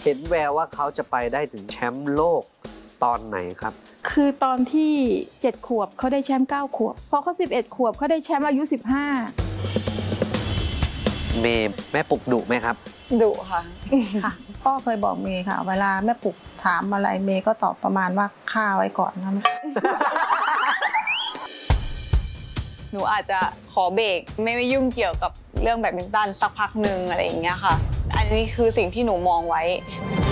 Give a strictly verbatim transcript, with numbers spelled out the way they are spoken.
เห็นแววว่าเขาจะไปได้ถึงแชมป์โลกตอนไหนครับคือตอนที่เจ็ดขวบเขาได้แชมป์เก้าขวบพอเขาสิบเอ็ดขวบเขาได้แชมป์อายุสิบห้าเมย์แม่ปุกดุไหมครับดุค่ะค่ะพ่อเคยบอกเมย์ค่ะ เวลาแม่ปุกถามอะไรเมย์ก็ตอบประมาณว่าฆ่าไว้ก่อนนะหนูอาจจะขอเบรกไม่ไม่ยุ่งเกี่ยวกับเรื่องแบดมินตันสักพักหนึ่งอะไรอย่างเงี้ยค่ะอันนี้คือสิ่งที่หนูมองไว้